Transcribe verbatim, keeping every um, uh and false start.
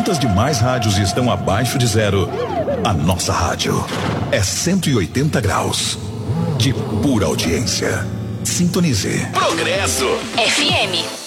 Enquanto as demais rádios estão abaixo de zero, a nossa rádio é cento e oitenta graus de pura audiência. Sintonize. Progresso F M.